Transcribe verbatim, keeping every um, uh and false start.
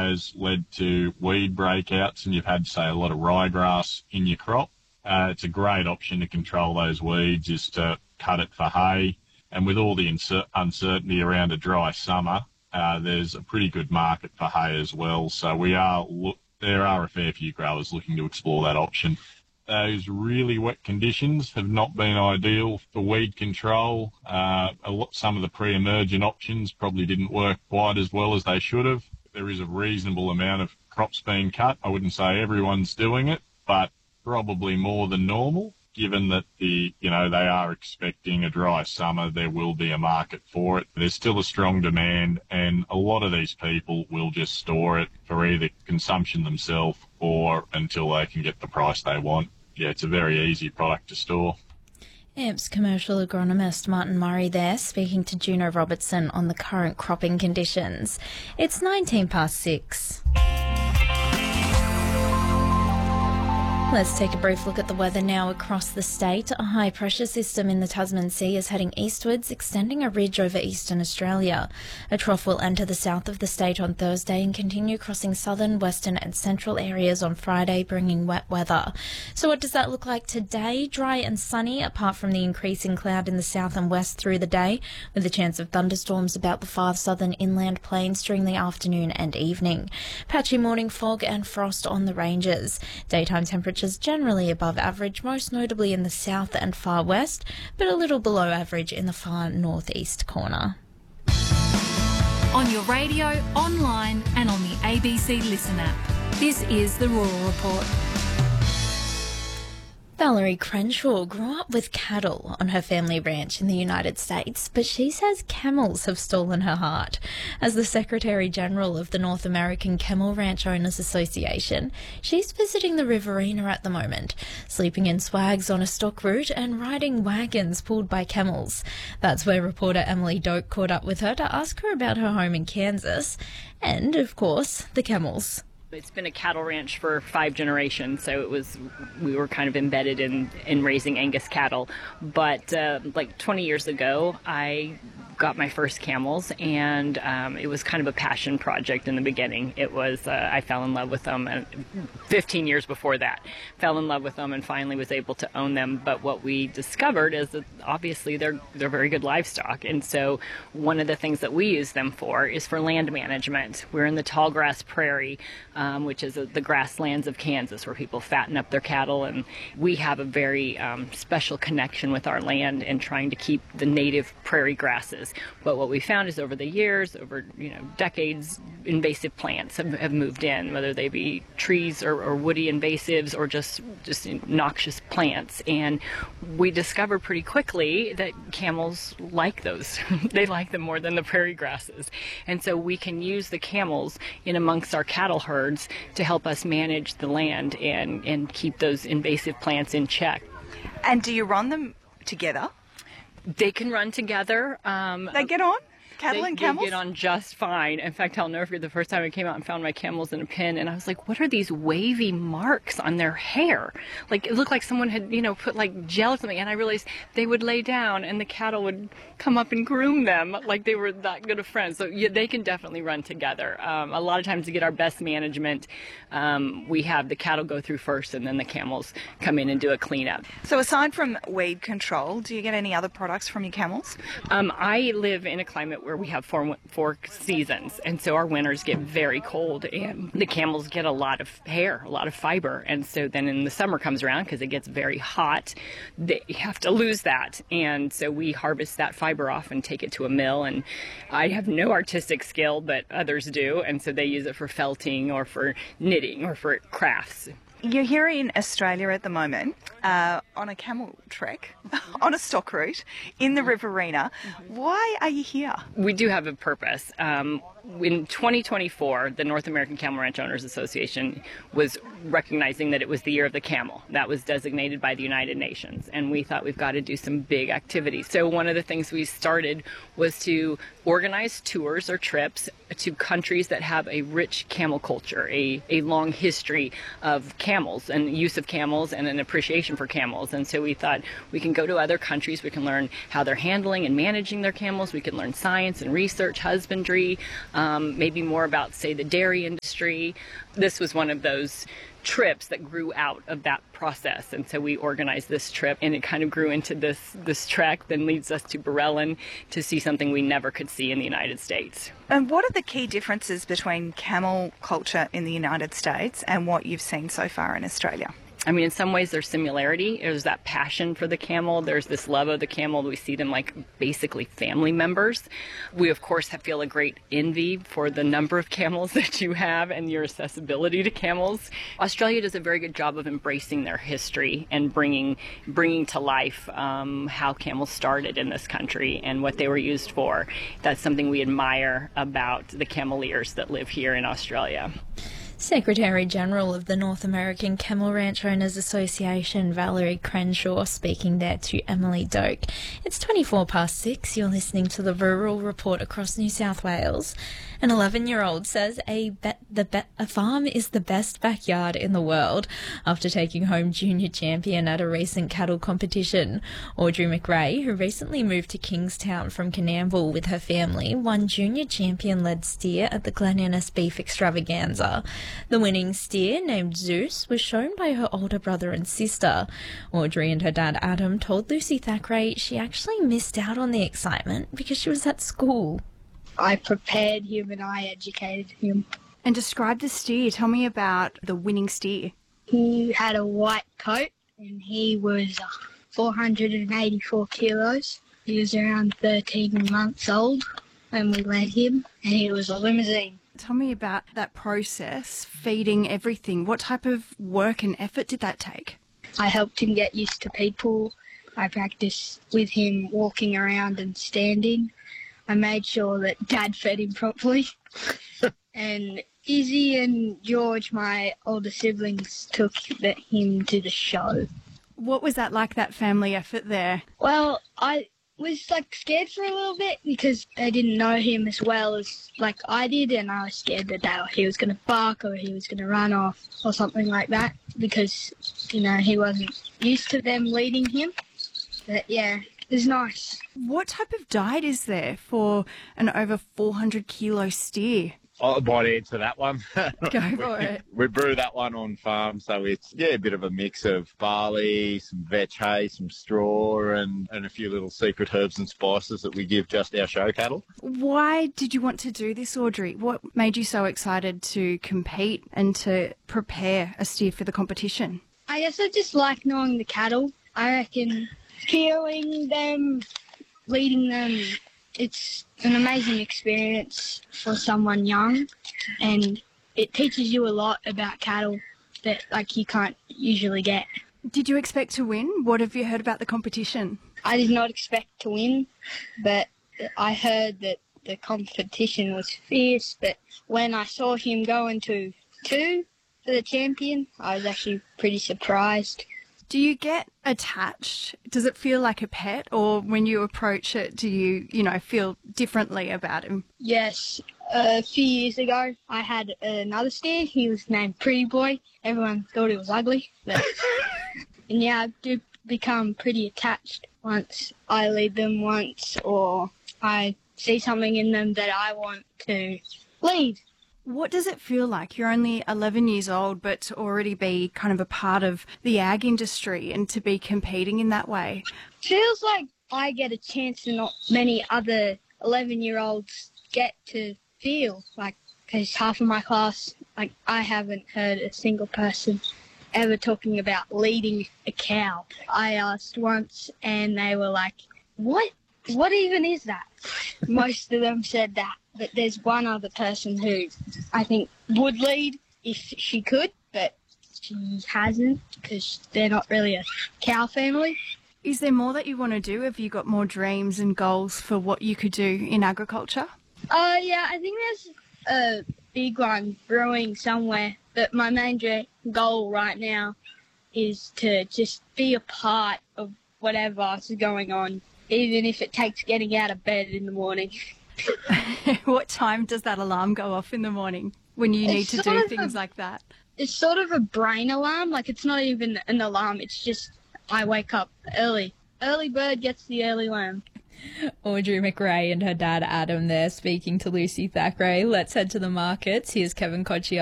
has led to weed breakouts and you've had, say, a lot of ryegrass in your crop, uh, it's a great option to control those weeds is to cut it for hay. And with all the insert- uncertainty around a dry summer, uh, there's a pretty good market for hay as well. So we are look, there are a fair few growers looking to explore that option. Those really wet conditions have not been ideal for weed control. Uh, a lot, some of the pre-emergent options probably didn't work quite as well as they should have. There is a reasonable amount of crops being cut. I wouldn't say everyone's doing it, but probably more than normal. Given that the, you know, they are expecting a dry summer, there will be a market for it. There's still a strong demand, and a lot of these people will just store it for either consumption themselves or until they can get the price they want. Yeah, it's a very easy product to store. A M P's commercial agronomist Martin Murray there, speaking to Juno Robertson on the current cropping conditions. It's nineteen past six. Let's take a brief look at the weather now across the state. A high-pressure system in the Tasman Sea is heading eastwards, extending a ridge over eastern Australia. A trough will enter the south of the state on Thursday and continue crossing southern, western and central areas on Friday, bringing wet weather. So what does that look like today? Dry and sunny, apart from the increasing cloud in the south and west through the day, with a chance of thunderstorms about the far southern inland plains during the afternoon and evening. Patchy morning fog and frost on the ranges. Daytime temperatures generally above average, most notably in the south and far west, but a little below average in the far northeast corner. On your radio, online and on the A B C Listen app. This is the Rural Report. Valerie Crenshaw grew up with cattle on her family ranch in the United States, but she says camels have stolen her heart. As the Secretary General of the North American Camel Ranch Owners Association, she's visiting the Riverina at the moment, sleeping in swags on a stock route and riding wagons pulled by camels. That's where reporter Emily Doak caught up with her to ask her about her home in Kansas and, of course, the camels. It's been a cattle ranch for five generations, so it was we were kind of embedded in, in raising Angus cattle. But uh, like twenty years ago, I got my first camels, and um, it was kind of a passion project in the beginning. It was uh, I fell in love with them, and fifteen years before that, fell in love with them, and finally was able to own them. But what we discovered is that obviously they're they're very good livestock, and so one of the things that we use them for is for land management. We're in the tall grass prairie. Um, which is uh, the grasslands of Kansas, where people fatten up their cattle, and we have a very um, special connection with our land and trying to keep the native prairie grasses. But what we found is over the years, over you know decades, invasive plants have, have moved in, whether they be trees or, or woody invasives or just just noxious plants. And we discovered pretty quickly that camels like those. They like them more than the prairie grasses, and so we can use the camels in amongst our cattle herds to help us manage the land and, and keep those invasive plants in check. And do you run them together? They can run together. Um, they get on? Cattle they, and camels? They get on just fine. In fact, I'll never forget the first time I came out and found my camels in a pen, and I was like, what are these wavy marks on their hair? Like, it looked like someone had, you know, put like gel or something, and I realized they would lay down and the cattle would come up and groom them like they were that good of friends. So yeah, they can definitely run together. Um, a lot of times to get our best management, um, we have the cattle go through first and then the camels come in and do a cleanup. So aside from weed control, do you get any other products from your camels? Um, I live in a climate where we have four, four seasons, and so our winters get very cold, and the camels get a lot of hair, a lot of fiber, and so then in the summer comes around, because it gets very hot, they have to lose that, and so we harvest that fiber off and take it to a mill, and I have no artistic skill, but others do, and so they use it for felting or for knitting or for crafts. You're here in Australia at the moment uh, on a camel trek, on a stock route in the Riverina. Why are you here? We do have a purpose. Um, in twenty twenty-four, the North American Camel Ranch Owners Association was recognizing that it was the year of the camel. That was designated by the United Nations, and we thought we've got to do some big activities. So one of the things we started was to organize tours or trips to countries that have a rich camel culture, a, a long history of camels and use of camels and an appreciation for camels. And so we thought we can go to other countries, we can learn how they're handling and managing their camels, we can learn science and research, husbandry, um, maybe more about, say, the dairy industry. This was one of those trips that grew out of that process, and so we organized this trip, and it kind of grew into this this trek that leads us to Borellen to see something we never could see in the United States. And what are the key differences between camel culture in the United States and what you've seen so far in Australia? I mean, in some ways there's similarity. There's that passion for the camel. There's this love of the camel. We see them like basically family members. We, of course, have, feel a great envy for the number of camels that you have and your accessibility to camels. Australia does a very good job of embracing their history and bringing bringing to life um, how camels started in this country and what they were used for. That's something we admire about the cameleers that live here in Australia. Secretary-General of the North American Camel Ranch Owners Association, Valerie Crenshaw, speaking there to Emily Doak. It's twenty-four past six. You're listening to the Rural Report across New South Wales. An eleven-year-old says a, be- the be- a farm is the best backyard in the world after taking home junior champion at a recent cattle competition. Audrey McRae, who recently moved to Kingstown from Coonamble with her family, won junior champion-led steer at the Glen Innes Beef Extravaganza. The winning steer, named Zeus, was shown by her older brother and sister. Audrey and her dad Adam told Lucy Thackeray she actually missed out on the excitement because she was at school. I prepared him and I educated him. And describe the steer. Tell me about the winning steer. He had a white coat and he was four hundred eighty-four kilos. He was around thirteen months old when we led him, and he was a limousine. Tell me about that process, feeding everything. What type of work and effort did that take? I helped him get used to people. I practiced with him walking around and standing. I made sure that Dad fed him properly. And Izzy and George, my older siblings, took the, him to the show. What was that like, that family effort there? Well, I was like scared for a little bit because they didn't know him as well as like I did, and I was scared that they, he was going to bark or he was going to run off or something like that because, you know, he wasn't used to them leading him. But yeah, it was nice. What type of diet is there for an over four hundred kilo steer? I might answer that one. Go for we, it. We brew that one on farm, so it's, yeah, a bit of a mix of barley, some vetch hay, some straw, and, and a few little secret herbs and spices that we give just our show cattle. Why did you want to do this, Audrey? What made you so excited to compete and to prepare a steer for the competition? I guess I just like knowing the cattle. I reckon feeling them, leading them, it's an amazing experience for someone young, and it teaches you a lot about cattle that like you can't usually get. Did you expect to win? What have you heard about the competition? I did not expect to win, but I heard that the competition was fierce, but when I saw him go into two for the champion, I was actually pretty surprised. Do you get attached? Does it feel like a pet, or when you approach it, do you, you know, feel differently about him? Yes. A few years ago, I had another steer. He was named Pretty Boy. Everyone thought he was ugly. But and yeah, I do become pretty attached once I lead them once, or I see something in them that I want to lead. What does it feel like? You're only eleven years old, but to already be kind of a part of the ag industry and to be competing in that way. Feels like I get a chance that not many other eleven-year-olds get to feel, like, because half of my class, like, I haven't heard a single person ever talking about leading a cow. I asked once and they were like, what? What even is that? Most of them said that. But there's one other person who I think would lead if she could, but she hasn't because they're not really a cow family. Is there more that you want to do? Have you got more dreams and goals for what you could do in agriculture? Uh, yeah, I think there's a big one brewing somewhere, but my main goal right now is to just be a part of whatever is going on, even if it takes getting out of bed in the morning. What time does that alarm go off in the morning when you need It's to sort do of things a- like that? It's sort of a brain alarm. Like, it's not even an alarm. It's just I wake up early. Early bird gets the early worm. Audrey McRae and her dad Adam there speaking to Lucy Thackeray. Let's head to the markets. Here's Kevin Coccio.